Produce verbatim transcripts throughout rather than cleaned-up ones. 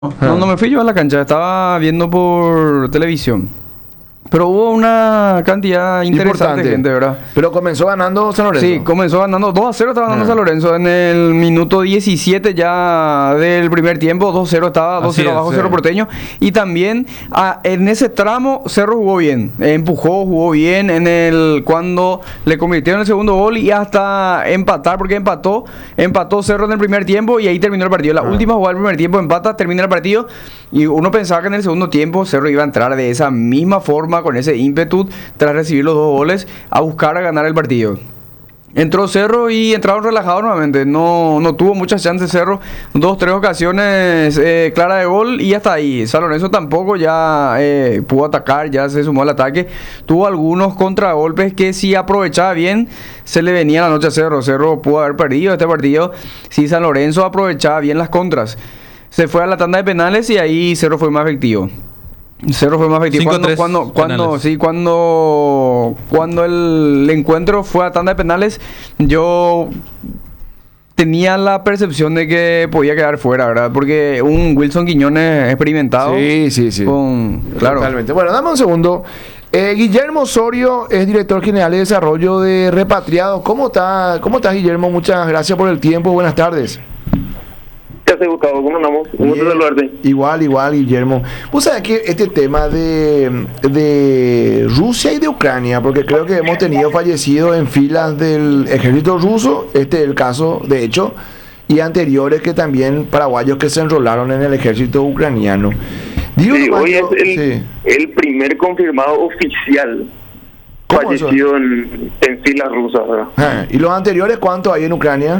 No, no me fui yo a la cancha, estaba viendo por televisión. Pero hubo una cantidad interesante de gente, ¿verdad? Pero comenzó ganando San Lorenzo. Sí, comenzó ganando dos a cero, estaba ganando Ah. San Lorenzo. En el minuto diecisiete ya del primer tiempo, dos a cero estaba, dos a cero Así es, abajo, sí. Cerro Porteño. Y también ah, en ese tramo Cerro jugó bien, eh, empujó, jugó bien en el cuando le convirtieron el segundo gol y hasta empatar, porque empató, empató Cerro en el primer tiempo y ahí terminó el partido. La Ah. última jugada del primer tiempo empata, termina el partido y uno pensaba que en el segundo tiempo Cerro iba a entrar de esa misma forma, con ese ímpetu, tras recibir los dos goles, a buscar a ganar el partido. Entró Cerro y entraron relajados nuevamente. No, no tuvo muchas chances Cerro. Dos, tres ocasiones eh, claras de gol y hasta ahí. San Lorenzo tampoco ya eh, pudo atacar, ya se sumó al ataque. Tuvo algunos contragolpes que si aprovechaba bien, se le venía la noche a Cerro. Cerro pudo haber perdido este partido si San Lorenzo aprovechaba bien las contras. Se fue a la tanda de penales y ahí Cerro fue más efectivo. Cerro fue más efectivo. cinco Cuando, tres cuando, cuando, penales. sí, cuando, cuando el encuentro fue a tanda de penales, yo tenía la percepción de que podía quedar fuera, ¿verdad? Porque un Wilson Quiñones experimentado. Sí, sí, sí. Con, claro. Totalmente. Bueno, dame un segundo. Eh, Guillermo Osorio es director general de desarrollo de Repatriados. ¿Cómo está, cómo estás, Guillermo? Muchas gracias por el tiempo. Buenas tardes. ¿Qué haces, Gustavo? ¿Cómo andamos? Un gusto Bien. saludarte. Igual, igual, Guillermo. Vos sabés que este tema de, de Rusia y de Ucrania, porque creo que hemos tenido fallecidos en filas del ejército ruso, este es el caso, de hecho, y anteriores que también paraguayos que se enrolaron en el ejército ucraniano. Digo Sí, nomás hoy yo- es el, sí. el primer confirmado oficial ¿Cómo eso? fallecido en, en filas rusas, ¿verdad? Ah, ¿y los anteriores cuántos hay en Ucrania?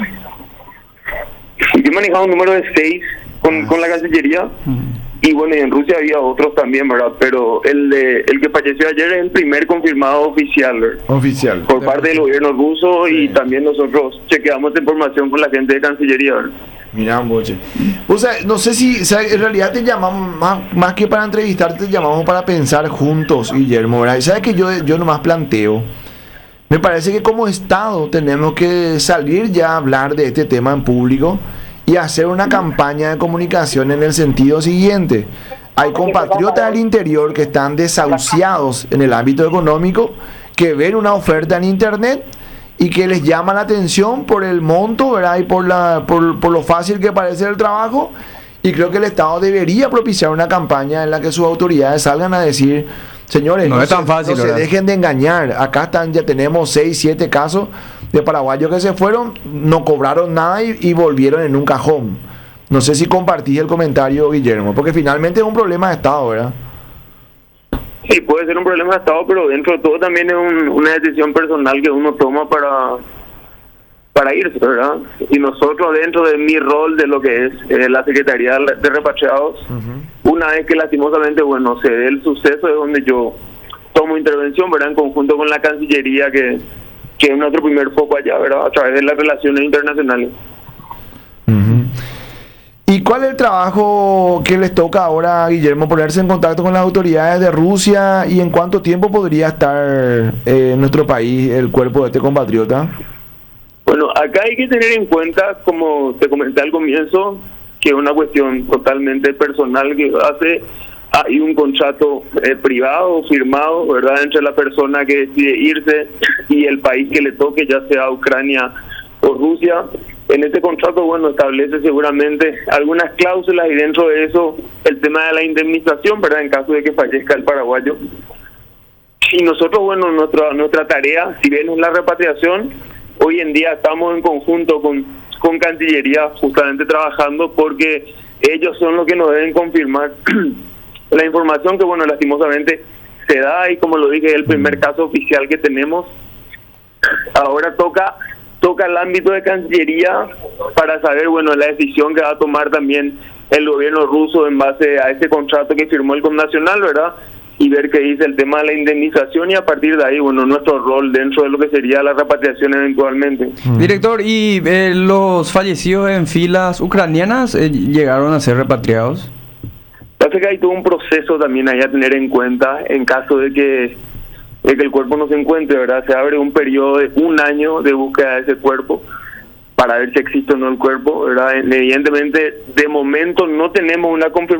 Yo manejaba un número de seis con, Ah. con la Cancillería. Y bueno, y en Rusia había otros también, ¿verdad? Pero el de, el que falleció ayer es el primer confirmado oficial, ¿verdad? Oficial. Por parte del gobierno ruso, y también nosotros chequeamos esta información con la gente de Cancillería, ¿verdad? Mirá, boche. O sea, no sé si, o sea, en realidad te llamamos, más, más que para entrevistarte, te llamamos para pensar juntos, Guillermo, ¿verdad? Y sabes que yo, yo nomás planteo, me parece que como Estado tenemos que salir ya a hablar de este tema en público y hacer una campaña de comunicación en el sentido siguiente. Hay compatriotas del interior que están desahuciados en el ámbito económico, que ven una oferta en internet y que les llama la atención por el monto, ¿verdad? Y por, la, por, por lo fácil que parece el trabajo. Y creo que el Estado debería propiciar una campaña en la que sus autoridades salgan a decir: señores, No es tan se, fácil, no se ¿verdad? dejen de engañar. Acá están, ya tenemos seis, siete casos de paraguayos que se fueron, no cobraron nada y, y volvieron en un cajón. No sé si compartís el comentario, Guillermo, porque finalmente es un problema de Estado, ¿verdad? Sí, puede ser un problema de Estado, pero dentro de todo también es un- una decisión personal que uno toma para para irse, ¿verdad? Y nosotros, dentro de mi rol de lo que es eh, la Secretaría de Repatriados, una vez que lastimosamente, bueno, se dé el suceso, es donde yo tomo intervención, ¿verdad? En conjunto con la Cancillería, que, que es nuestro primer foco allá, ¿verdad? A través de las relaciones internacionales. ¿Y cuál es el trabajo que les toca ahora, Guillermo, ponerse en contacto con las autoridades de Rusia, y en cuánto tiempo podría estar eh, en nuestro país el cuerpo de este compatriota? Bueno, acá hay que tener en cuenta, como te comenté al comienzo, que es una cuestión totalmente personal que hace. Hay un contrato eh, privado firmado, ¿verdad?, entre la persona que decide irse y el país que le toque, ya sea Ucrania o Rusia. En este contrato, bueno, establece seguramente algunas cláusulas, y dentro de eso el tema de la indemnización, ¿verdad?, en caso de que fallezca el paraguayo. Y nosotros, bueno, nuestra nuestra tarea, si bien es la repatriación, hoy en día estamos en conjunto con, con Cancillería justamente trabajando, porque ellos son los que nos deben confirmar la información que, bueno, lastimosamente se da, y como lo dije, es el primer caso oficial que tenemos. Ahora toca toca el ámbito de Cancillería para saber, bueno, la decisión que va a tomar también el gobierno ruso en base a ese contrato que firmó el connacional, ¿verdad? Y ver qué dice el tema de la indemnización, y a partir de ahí, bueno, nuestro rol dentro de lo que sería la repatriación eventualmente. Director, ¿y eh, los fallecidos en filas ucranianas eh, llegaron a ser repatriados? Parece que hay todo un proceso también ahí a tener en cuenta en caso de que de que el cuerpo no se encuentre, ¿verdad? Se abre un periodo de un año de búsqueda de ese cuerpo para ver si existe o no el cuerpo, ¿verdad? Evidentemente, de momento no tenemos una confirmación